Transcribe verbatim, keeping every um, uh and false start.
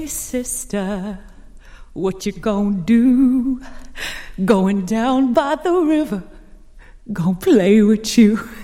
Sister, what you gonna do? Going down by the river, gonna play with you.